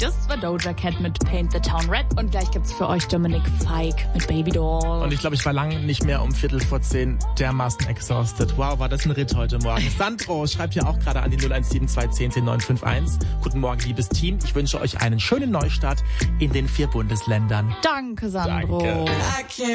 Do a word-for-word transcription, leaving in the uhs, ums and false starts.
Das war Doja Cat mit Paint the Town Red. Und gleich gibt's für euch Dominic Fike mit Baby Doll. Und ich glaube, ich war lange nicht mehr um Viertel vor zehn dermaßen exhausted. Wow, war das ein Ritt heute Morgen. Sandro schreibt hier auch gerade an die null eins sieben zwei eins zehn zehn neun fünf eins. Guten Morgen, liebes Team. Ich wünsche euch einen schönen Neustart in den vier Bundesländern. Danke, Sandro. Danke.